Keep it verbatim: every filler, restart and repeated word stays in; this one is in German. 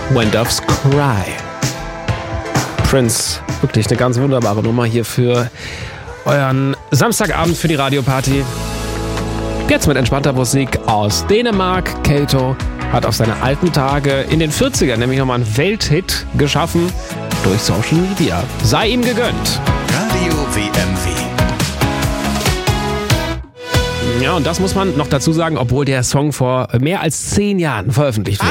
When Doves Cry. Prince, wirklich eine ganz wunderbare Nummer hier für euren Samstagabend für die Radioparty. Jetzt mit entspannter Musik aus Dänemark. Kato hat auf seine alten Tage in den vierzigern nämlich nochmal einen Welthit geschaffen durch Social Media. Sei ihm gegönnt. Radio W M W. Ja, und das muss man noch dazu sagen, obwohl der Song vor mehr als zehn Jahren veröffentlicht wurde.